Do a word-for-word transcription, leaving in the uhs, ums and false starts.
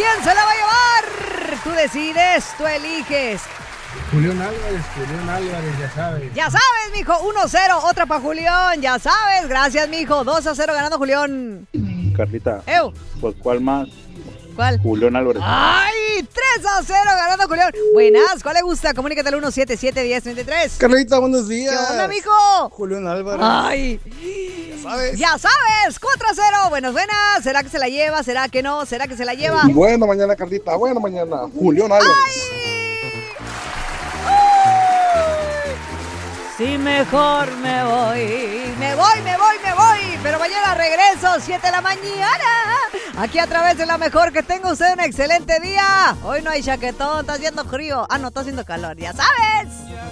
¿Quién se la va a llevar? Tú decides, tú eliges. Julián Álvarez, Julián Álvarez, ya sabes. Ya sabes, mijo, uno cero, otra para Julián, ya sabes, gracias, mijo, dos a cero ganando Julián. Carlita, Ew. pues ¿cuál más? ¿Cuál? Julián Álvarez. ¡Ay! tres a cero ganando Julián. Buenas, ¿cuál le gusta? Comunícate al uno siete siete, uno cero tres tres. Carlita, buenos días. ¿Qué onda, mijo? Julián Álvarez. ¡Ay! Ya sabes. Ya sabes, cuatro a cero. Buenas, buenas. ¿Será que se la lleva? ¿Será que no? ¿Será que se la lleva? Bueno, mañana, Carlita, bueno, mañana. Julián Álvarez. ¡Ay! ¡Ay! Sí, mejor me voy. Me voy, me voy, me voy. Pero mañana regreso, siete de la mañana. Aquí a través de la mejor. Que tenga usted un excelente día. Hoy no hay chaquetón, está haciendo frío. Ah, no, está haciendo calor, ya sabes.